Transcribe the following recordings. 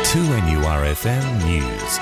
2NURFM News.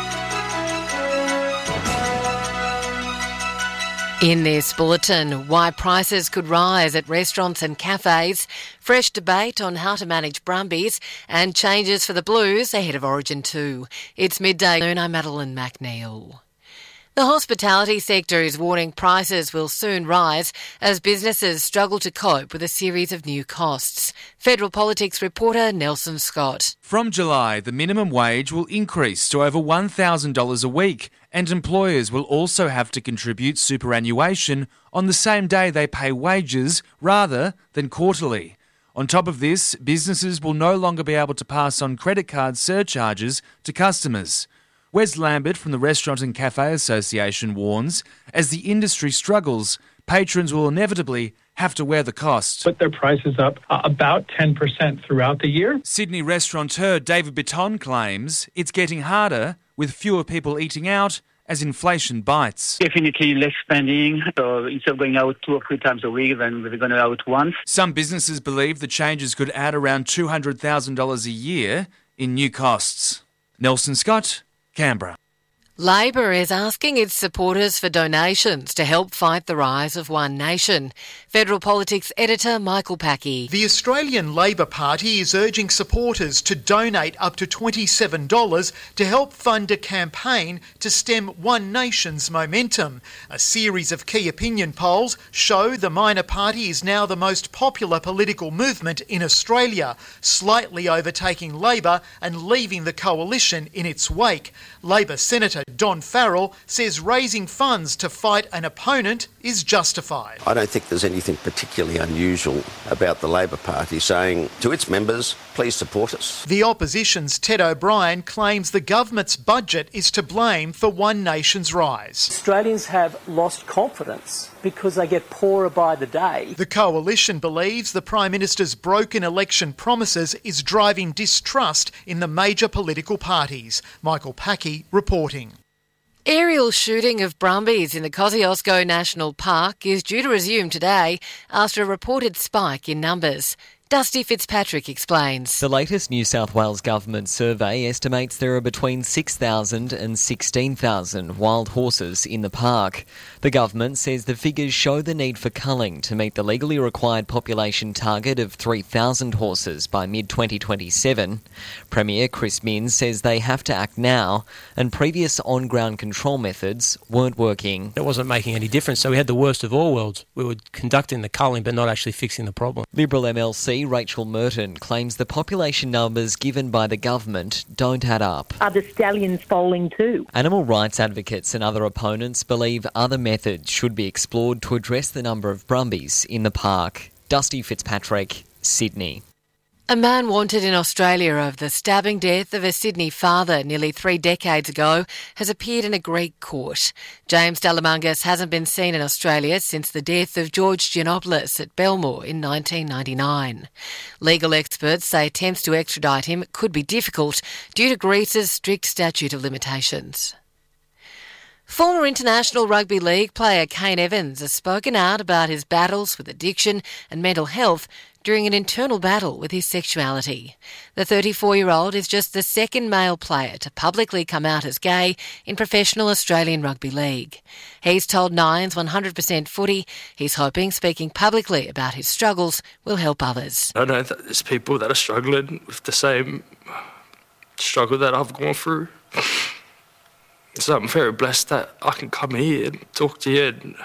In this bulletin, why prices could rise at restaurants and cafes, fresh debate on how to manage Brumbies, and changes for the Blues ahead of Origin 2. It's midday noon. I'm Madeline McNeil. The hospitality sector is warning prices will soon rise as businesses struggle to cope with a series of new costs. Federal Politics reporter Nelson Scott. From July, the minimum wage will increase to over $1,000 a week, and employers will also have to contribute superannuation on the same day they pay wages rather than quarterly. On top of this, businesses will no longer be able to pass on credit card surcharges to customers. Wes Lambert from the Restaurant and Cafe Association warns, as the industry struggles, patrons will inevitably have to wear the cost. Put their prices up about 10% throughout the year. Sydney restaurateur David Bitton claims it's getting harder with fewer people eating out as inflation bites. Definitely less spending, so instead of going out 2 or 3 times a week, then we're going out once. Some businesses believe the changes could add around $200,000 a year in new costs. Nelson Scott, Canberra. Labor is asking its supporters for donations to help fight the rise of One Nation. Federal Politics editor Michael Packey. The Australian Labor Party is urging supporters to donate up to $27 to help fund a campaign to stem One Nation's momentum. A series of key opinion polls show the minor party is now the most popular political movement in Australia, slightly overtaking Labor and leaving the coalition in its wake. Labor Senator Don Farrell says raising funds to fight an opponent is justified. I don't think there's anything particularly unusual about the Labor Party saying to its members, please support us. The opposition's Ted O'Brien claims the government's budget is to blame for One Nation's rise. Australians have lost confidence because they get poorer by the day. The coalition believes the Prime Minister's broken election promises is driving distrust in the major political parties. Michael Packey reporting. Aerial shooting of Brumbies in the Kosciuszko National Park is due to resume today after a reported spike in numbers. Dusty Fitzpatrick explains. The latest New South Wales government survey estimates there are between 6,000 and 16,000 wild horses in the park. The government says the figures show the need for culling to meet the legally required population target of 3,000 horses by mid-2027. Premier Chris Minns says they have to act now, and previous on-ground control methods weren't working. It wasn't making any difference, so we had the worst of all worlds. We were conducting the culling but not actually fixing the problem. Liberal MLC Rachel Merton claims the population numbers given by the government don't add up. Are the stallions foaling too? Animal rights advocates and other opponents believe other methods should be explored to address the number of Brumbies in the park. Dusty Fitzpatrick, Sydney. A man wanted in Australia over the stabbing death of a Sydney father nearly 3 decades ago has appeared in a Greek court. James Delamangas hasn't been seen in Australia since the death of George Giannopoulos at Belmore in 1999. Legal experts say attempts to extradite him could be difficult due to Greece's strict statute of limitations. Former international rugby league player Kane Evans has spoken out about his battles with addiction and mental health during an internal battle with his sexuality. The 34-year-old is just the second male player to publicly come out as gay in professional Australian rugby league. He's told Nine's 100% Footy he's hoping speaking publicly about his struggles will help others. I know that there's people that are struggling with the same struggle that I've gone through. So I'm very blessed that I can come here and talk to you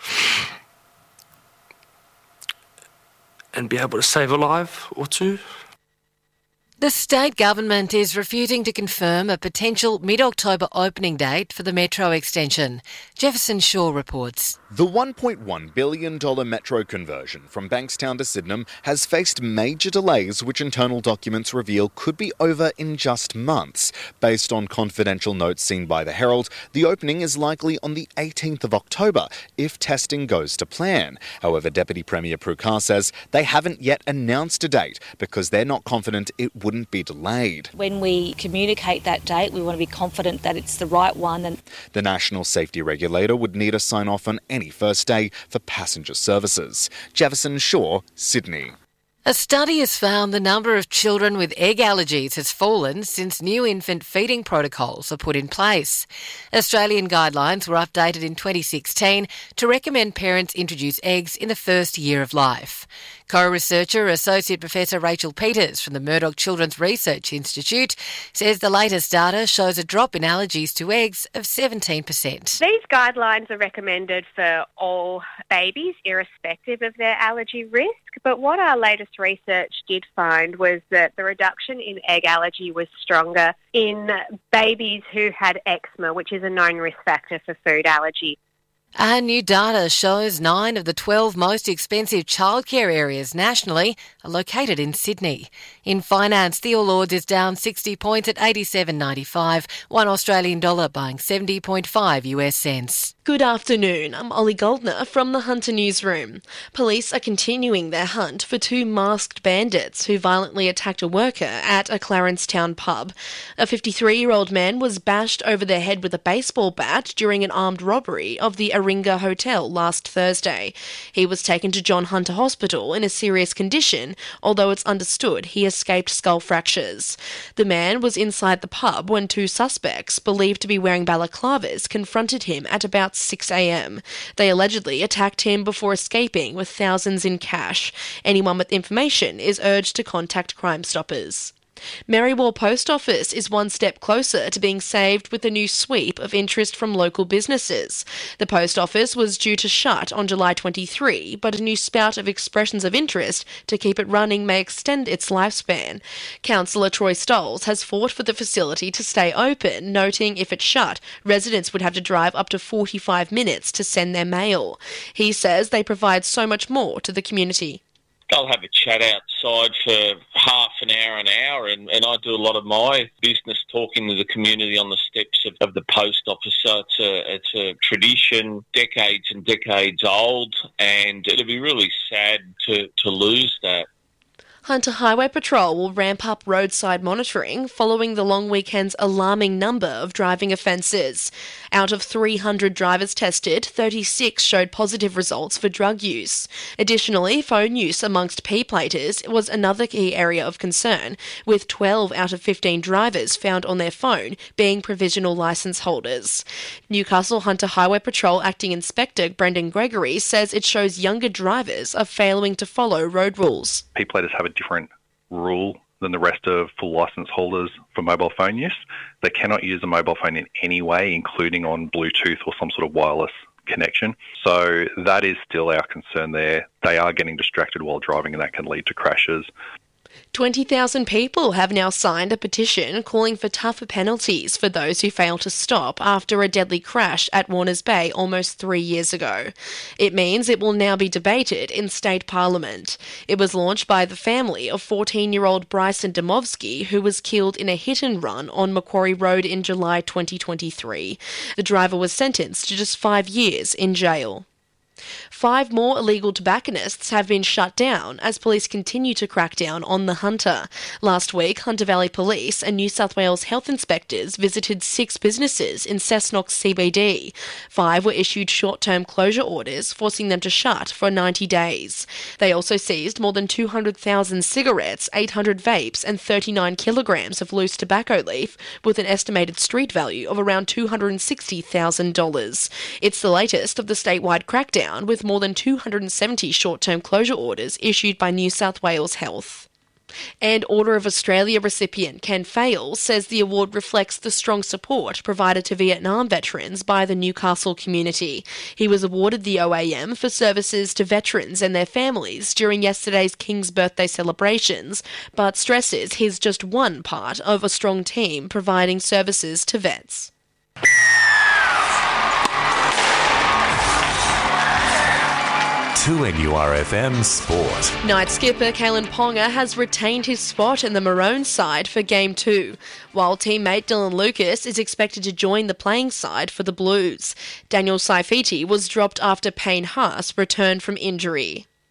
and be able to save a life or two. The state government is refusing to confirm a potential mid-October opening date for the Metro extension. Jefferson Shaw reports. The $1.1 billion Metro conversion from Bankstown to Sydenham has faced major delays, which internal documents reveal could be over in just months. Based on confidential notes seen by the Herald, the opening is likely on the 18th of October if testing goes to plan. However, Deputy Premier Prukar says they haven't yet announced a date because they're not confident it wouldn't be delayed. When we communicate that date, we want to be confident that it's the right one. The National Safety Regulator would need a sign-off on any first day for passenger services. Jefferson Shaw, Sydney. A study has found the number of children with egg allergies has fallen since new infant feeding protocols are put in place. Australian guidelines were updated in 2016 to recommend parents introduce eggs in the first year of life. Co-researcher Associate Professor Rachel Peters from the Murdoch Children's Research Institute says the latest data shows a drop in allergies to eggs of 17%. These guidelines are recommended for all babies, irrespective of their allergy risk. But what our latest research did find was that the reduction in egg allergy was stronger in babies who had eczema, which is a known risk factor for food allergy. And new data shows 9 of the 12 most expensive childcare areas nationally are located in Sydney. In finance, the All Ords is down 60 points at 87.95, $1 Australian dollar buying 70.5 US cents. Good afternoon, I'm Ollie Goldner from the Hunter Newsroom. Police are continuing their hunt for 2 masked bandits who violently attacked a worker at a Clarence Town pub. A 53-year-old man was bashed over the head with a baseball bat during an armed robbery of the Aringa Hotel last Thursday. He was taken to John Hunter Hospital in a serious condition, although it's understood he escaped skull fractures. The man was inside the pub when 2 suspects, believed to be wearing balaclavas, confronted him at about 6 a.m. They allegedly attacked him before escaping with thousands in cash. Anyone with information is urged to contact Crime Stoppers. Marywall Post Office is one step closer to being saved with a new sweep of interest from local businesses. The post office was due to shut on July 23, but a new spout of expressions of interest to keep it running may extend its lifespan. Councillor Troy Stolz has fought for the facility to stay open, noting if it shut, residents would have to drive up to 45 minutes to send their mail. He says they provide so much more to the community. I'll have a chat outside for half an hour, and I do a lot of my business talking to the community on the steps of the post office. So it's a tradition, decades and decades old, and it'll be really sad to lose that. Hunter Highway Patrol will ramp up roadside monitoring following the long weekend's alarming number of driving offences. Out of 300 drivers tested, 36 showed positive results for drug use. Additionally, phone use amongst P-platers was another key area of concern, with 12 out of 15 drivers found on their phone being provisional licence holders. Newcastle Hunter Highway Patrol Acting Inspector Brendan Gregory says it shows younger drivers are failing to follow road rules. P-platers have a different rule than the rest of full licence holders for mobile phone use. They cannot use a mobile phone in any way, including on Bluetooth or some sort of wireless connection. So that is still our concern there. They are getting distracted while driving, and that can lead to crashes. 20,000 people have now signed a petition calling for tougher penalties for those who fail to stop after a deadly crash at Warners Bay almost 3 years ago. It means it will now be debated in state parliament. It was launched by the family of 14-year-old Bryson Domovsky, who was killed in a hit-and-run on Macquarie Road in July 2023. The driver was sentenced to just 5 years in jail. 5 more illegal tobacconists have been shut down as police continue to crack down on the Hunter. Last week, Hunter Valley Police and New South Wales health inspectors visited 6 businesses in Cessnock CBD. 5 were issued short-term closure orders, forcing them to shut for 90 days. They also seized more than 200,000 cigarettes, 800 vapes and 39 kilograms of loose tobacco leaf, with an estimated street value of around $260,000. It's the latest of the statewide crackdown, with more than 270 short-term closure orders issued by New South Wales Health. And Order of Australia recipient Ken Fales says the award reflects the strong support provided to Vietnam veterans by the Newcastle community. He was awarded the OAM for services to veterans and their families during yesterday's King's birthday celebrations, but stresses he's just one part of a strong team providing services to vets. 2NURFM Sport. Night skipper Kalen Ponga has retained his spot in the Maroon side for Game 2, while teammate Dylan Lucas is expected to join the playing side for the Blues. Daniel Saifiti was dropped after Payne Haas returned from injury.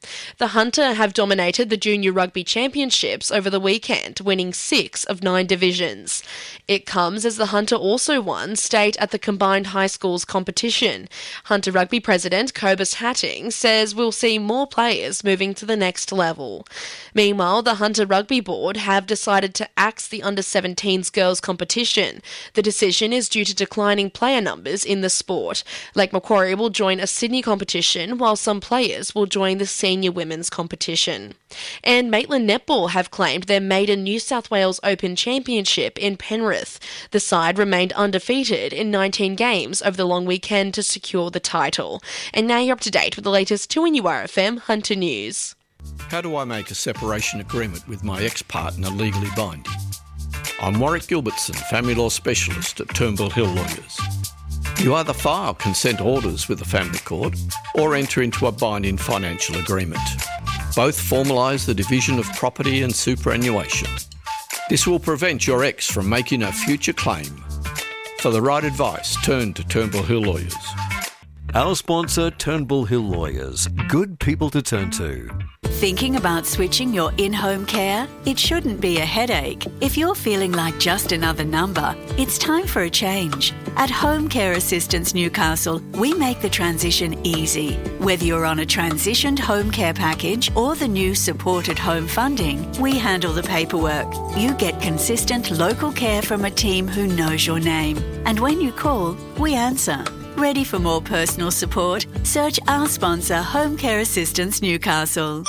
The Hunter have dominated the Junior Rugby Championships over the weekend, winning 6 of 9 divisions. It comes as the Hunter also won state at the Combined High Schools competition. Hunter Rugby President Cobus Hatting says we'll see more players moving to the next level. Meanwhile, the Hunter Rugby Board have decided to axe the Under-17s girls competition. The decision is due to declining player numbers in the sport. Lake Macquarie will join a Sydney competition, while some players will join the senior women's competition. And Maitland Netball have claimed their maiden New South Wales Open Championship in Penrith. The side remained undefeated in 19 games over the long weekend to secure the title. And now you're up to date with the latest 2NURFM Hunter News. How do I make a separation agreement with my ex-partner legally binding? I'm Warwick Gilbertson, family law specialist at Turnbull Hill Lawyers. You either file consent orders with the family court or enter into a binding financial agreement. Both formalise the division of property and superannuation. This will prevent your ex from making a future claim. For the right advice, turn to Turnbull Hill Lawyers. Our sponsor, Turnbull Hill Lawyers. Good people to turn to. Thinking about switching your in-home care? It shouldn't be a headache. If you're feeling like just another number, it's time for a change. At Home Care Assistance Newcastle, we make the transition easy. Whether you're on a transitioned home care package or the new supported home funding, we handle the paperwork. You get consistent local care from a team who knows your name. And when you call, we answer. Ready for more personal support? Search our sponsor, Home Care Assistance Newcastle.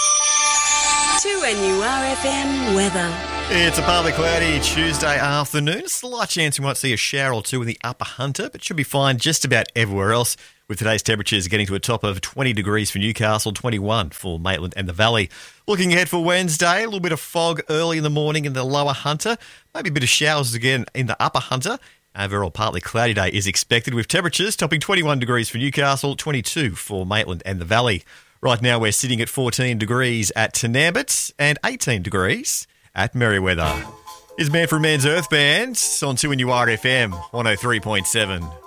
2NURFM weather. It's a partly cloudy Tuesday afternoon. Slight chance we might see a shower or two in the Upper Hunter, but should be fine just about everywhere else, with today's temperatures getting to a top of 20 degrees for Newcastle, 21 for Maitland and the Valley. Looking ahead for Wednesday, a little bit of fog early in the morning in the Lower Hunter, maybe a bit of showers again in the Upper Hunter. Overall, partly cloudy day is expected, with temperatures topping 21 degrees for Newcastle, 22 for Maitland and the Valley. Right now, we're sitting at 14 degrees at Tanambit and 18 degrees at Merriweather. Here's Man from Man's Earth Band on 2NURFM 103.7.